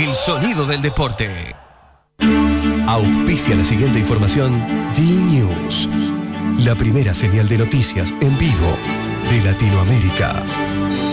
el sonido del deporte. Auspicia la siguiente información D-News, la primera señal de noticias en vivo de Latinoamérica.